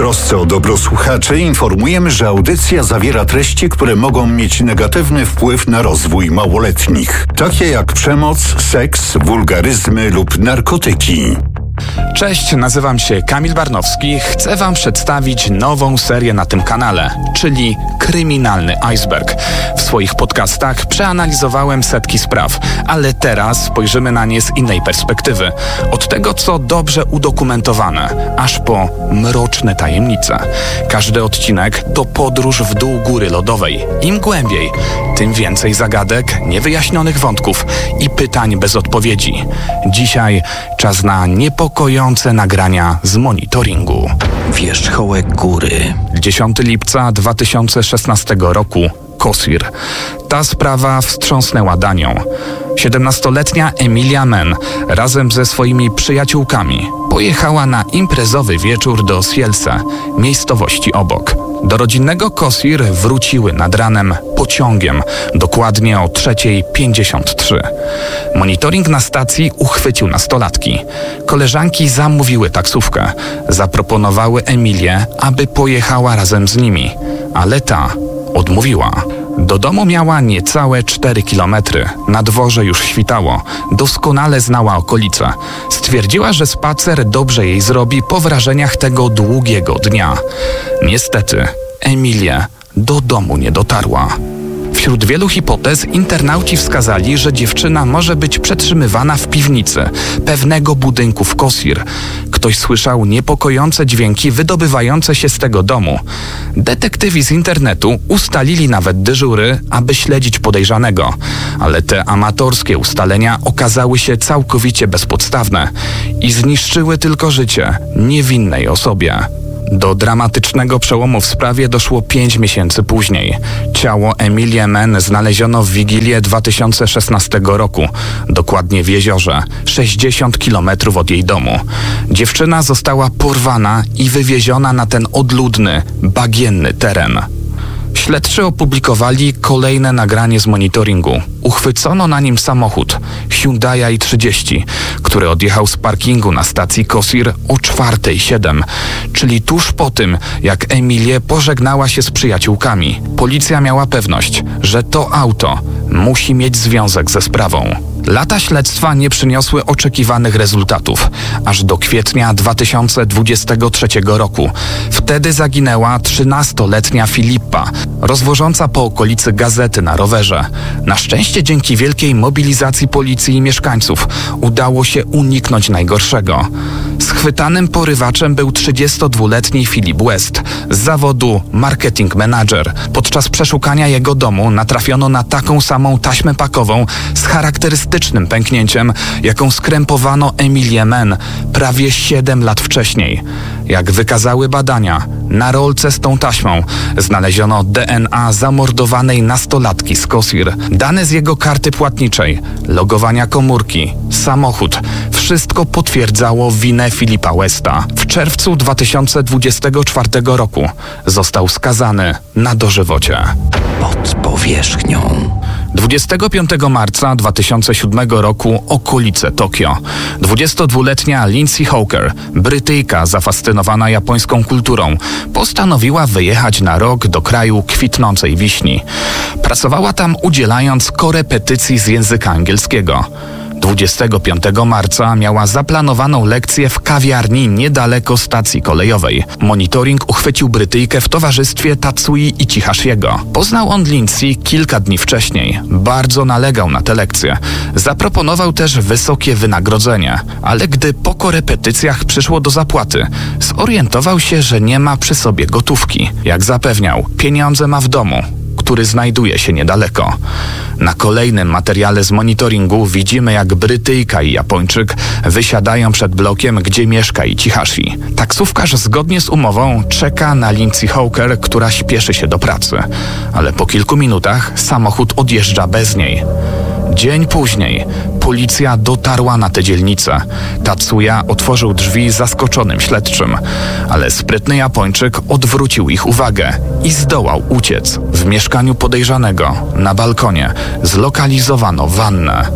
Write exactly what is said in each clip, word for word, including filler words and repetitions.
trosce o dobro słuchaczy informujemy, że audycja zawiera treści, które mogą mieć negatywny wpływ na rozwój małoletnich, takie jak przemoc, seks, wulgaryzmy lub narkotyki. Cześć, nazywam się Kamil Barnowski. Chcę Wam przedstawić nową serię na tym kanale, czyli Kryminalny Iceberg. W swoich podcastach przeanalizowałem setki spraw, ale teraz spojrzymy na nie z innej perspektywy. Od tego, co dobrze udokumentowane, aż po mroczne tajemnice. Każdy odcinek to podróż w dół góry lodowej. Im głębiej, tym więcej zagadek, niewyjaśnionych wątków i pytań bez odpowiedzi. Dzisiaj czas na niepokojące nagrania z monitoringu. Wierzchołek góry. dziesiątego lipca dwa tysiące szesnastego roku. Kosir. Ta sprawa wstrząsnęła Danią. siedemnastoletnia Emilia Mann razem ze swoimi przyjaciółkami pojechała na imprezowy wieczór do Sielse, miejscowości obok. Do rodzinnego Kosir wróciły nad ranem pociągiem, dokładnie o trzeciej pięćdziesiąt trzy. Monitoring na stacji uchwycił nastolatki. Koleżanki zamówiły taksówkę. Zaproponowały Emilię, aby pojechała razem z nimi, ale ta odmówiła. Do domu miała niecałe cztery kilometry. Na dworze już świtało. Doskonale znała okolice. Stwierdziła, że spacer dobrze jej zrobi po wrażeniach tego długiego dnia. Niestety, Emilia do domu nie dotarła. Wśród wielu hipotez internauci wskazali, że dziewczyna może być przetrzymywana w piwnicy pewnego budynku w Kosir. Ktoś słyszał niepokojące dźwięki wydobywające się z tego domu. Detektywi z internetu ustalili nawet dyżury, aby śledzić podejrzanego. Ale te amatorskie ustalenia okazały się całkowicie bezpodstawne i zniszczyły tylko życie niewinnej osobie. Do dramatycznego przełomu w sprawie doszło pięć miesięcy później. Ciało Emilii Mann znaleziono w Wigilię dwa tysiące szesnastego roku, dokładnie w jeziorze, sześćdziesiąt kilometrów od jej domu. Dziewczyna została porwana i wywieziona na ten odludny, bagienny teren. Śledczy opublikowali kolejne nagranie z monitoringu. Uchwycono na nim samochód Hyundai i trzydzieści, który odjechał z parkingu na stacji Kosir o czwartej siedem, czyli tuż po tym, jak Emilia pożegnała się z przyjaciółkami. Policja miała pewność, że to auto musi mieć związek ze sprawą. Lata śledztwa nie przyniosły oczekiwanych rezultatów, aż do kwietnia dwa tysiące dwudziestego trzeciego roku. Wtedy zaginęła trzynastoletnia Filippa, rozwożąca po okolicy gazety na rowerze. Na szczęście dzięki wielkiej mobilizacji policji i mieszkańców udało się uniknąć najgorszego. Schwytanym porywaczem był trzydziestodwuletni Philip West, z zawodu marketing manager. Podczas przeszukania jego domu natrafiono na taką samą taśmę pakową z charakterystycznym pęknięciem, jaką skrępowano Emilię Mann prawie siedem lat wcześniej. Jak wykazały badania, na rolce z tą taśmą znaleziono D N A zamordowanej nastolatki z Kosir, dane z jego karty płatniczej, logowania komórki, samochód. Wszystko potwierdzało winę Philipa Westa. W czerwcu dwa tysiące dwudziestego czwartego roku został skazany na dożywocie. Pod powierzchnią. dwudziestego piątego marca dwa tysiące siódmego roku okolice Tokio. dwudziestodwuletnia Lindsay Hawker, Brytyjka zafascynowana japońską kulturą, postanowiła wyjechać na rok do kraju kwitnącej wiśni. Pracowała tam udzielając korepetycji z języka angielskiego. dwudziestego piątego marca miała zaplanowaną lekcję w kawiarni niedaleko stacji kolejowej. Monitoring uchwycił Brytyjkę w towarzystwie Tatsui Ichihashiego. Poznał on Lindsay kilka dni wcześniej. Bardzo nalegał na tę lekcję. Zaproponował też wysokie wynagrodzenie, ale gdy po korepetycjach przyszło do zapłaty, zorientował się, że nie ma przy sobie gotówki. Jak zapewniał, pieniądze ma w domu, który znajduje się niedaleko. Na kolejnym materiale z monitoringu widzimy, jak Brytyjka i Japończyk wysiadają przed blokiem, gdzie mieszka Ichihashi. Taksówkarz zgodnie z umową czeka na Lindsay Hawker, która śpieszy się do pracy. Ale po kilku minutach samochód odjeżdża bez niej. Dzień później policja dotarła na tę dzielnicę. Tatsuya otworzył drzwi zaskoczonym śledczym, ale sprytny Japończyk odwrócił ich uwagę i zdołał uciec. W mieszkaniu podejrzanego na balkonie zlokalizowano wannę.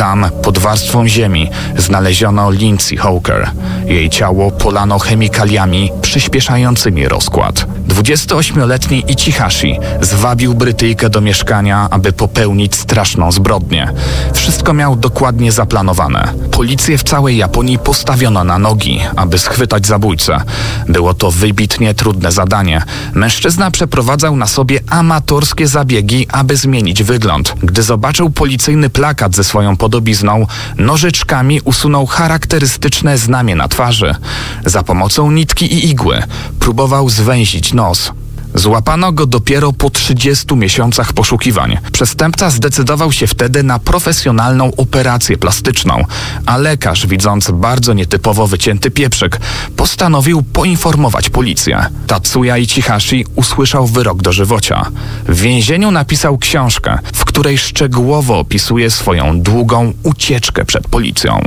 Tam, pod warstwą ziemi, znaleziono Lindsay Hawker. Jej ciało polano chemikaliami przyspieszającymi rozkład. dwudziestoośmioletni Ichihashi zwabił Brytyjkę do mieszkania, aby popełnić straszną zbrodnię. Wszystko miał dokładnie zaplanowane. Policję w całej Japonii postawiono na nogi, aby schwytać zabójcę. Było to wybitnie trudne zadanie. Mężczyzna przeprowadzał na sobie amatorskie zabiegi, aby zmienić wygląd. Gdy zobaczył policyjny plakat ze swoją podobizną, nożyczkami usunął charakterystyczne znamie na twarzy. Za pomocą nitki i igły próbował zwęzić nos. Złapano go dopiero po trzydziestu miesiącach poszukiwań. Przestępca zdecydował się wtedy na profesjonalną operację plastyczną, a lekarz, widząc bardzo nietypowo wycięty pieprzyk, postanowił poinformować policję. Tatsuya Ichihashi usłyszał wyrok dożywocia. W więzieniu napisał książkę, w której szczegółowo opisuje swoją długą ucieczkę przed policją.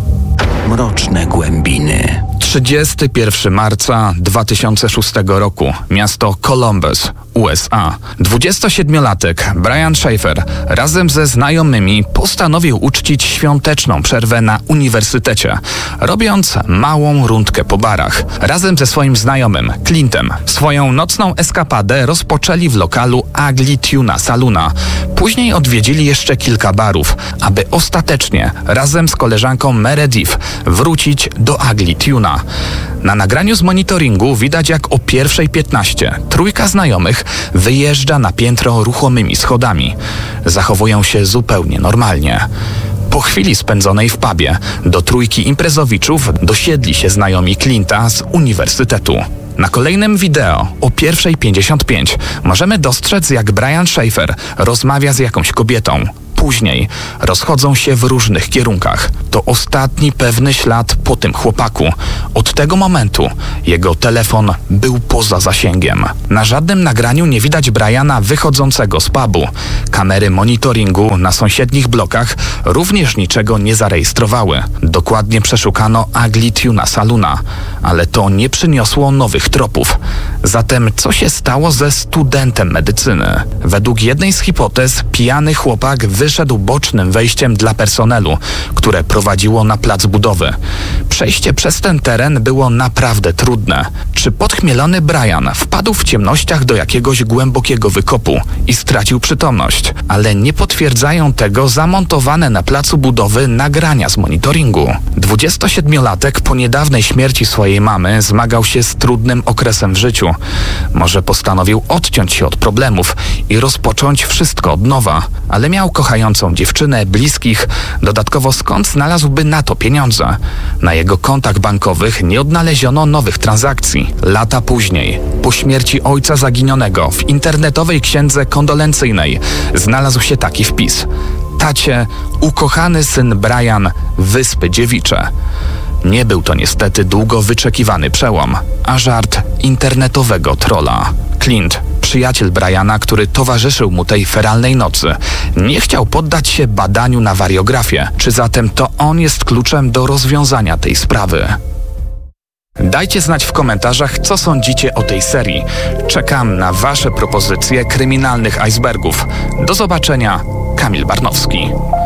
Mroczne głębiny. trzydziestego pierwszego marca dwa tysiące szóstego roku, miasto Columbus, U S A. dwudziestosiedmiolatek Brian Schaefer razem ze znajomymi postanowił uczcić świąteczną przerwę na uniwersytecie, robiąc małą rundkę po barach. Razem ze swoim znajomym, Clintem, swoją nocną eskapadę rozpoczęli w lokalu Ugly Tuna Saloona. Później odwiedzili jeszcze kilka barów, aby ostatecznie razem z koleżanką Meredith wrócić do Ugly Tuna. Na nagraniu z monitoringu widać, jak o pierwszej piętnaście trójka znajomych wyjeżdża na piętro ruchomymi schodami. Zachowują się zupełnie normalnie. Po chwili spędzonej w pubie do trójki imprezowiczów dosiedli się znajomi Clint'a z uniwersytetu. Na kolejnym wideo o pierwszej pięćdziesiąt pięć możemy dostrzec, jak Brian Schaefer rozmawia z jakąś kobietą. Później rozchodzą się w różnych kierunkach. To ostatni pewny ślad po tym chłopaku. Od tego momentu jego telefon był poza zasięgiem. Na żadnym nagraniu nie widać Briana wychodzącego z pubu. Kamery monitoringu na sąsiednich blokach również niczego nie zarejestrowały. Dokładnie przeszukano Ugly Tuna Saloona, ale to nie przyniosło nowych tropów. Zatem co się stało ze studentem medycyny? Według jednej z hipotez pijany chłopak wyszedł bocznym wejściem dla personelu, które prowadziło na plac budowy. Przejście przez ten teren było naprawdę trudne. Czy podchmielony Brian wpadł w ciemnościach do jakiegoś głębokiego wykopu i stracił przytomność? Ale nie potwierdzają tego zamontowane na placu budowy nagrania z monitoringu. dwudziestosiedmiolatek po niedawnej śmierci swojej mamy zmagał się z trudnym okresem w życiu. Może postanowił odciąć się od problemów i rozpocząć wszystko od nowa, ale miał kochającą dziewczynę, bliskich, dodatkowo skąd znalazłby na to pieniądze? Na jego kontach bankowych nie odnaleziono nowych transakcji. Lata później, po śmierci ojca zaginionego, w internetowej księdze kondolencyjnej znalazł się taki wpis: tacie, ukochany syn Brian, Wyspy Dziewicze. Nie był to niestety długo wyczekiwany przełom, a żart internetowego trolla. Clint, przyjaciel Briana, który towarzyszył mu tej feralnej nocy, nie chciał poddać się badaniu na wariografię. Czy zatem to on jest kluczem do rozwiązania tej sprawy? Dajcie znać w komentarzach, co sądzicie o tej serii. Czekam na wasze propozycje kryminalnych icebergów. Do zobaczenia, Kamil Barnowski.